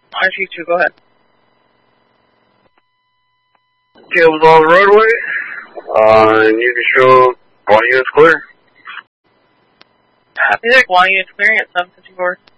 RG2, go ahead. Cable's on the roadway. And you can show all units clear. Copy that. One unit clearing at 754.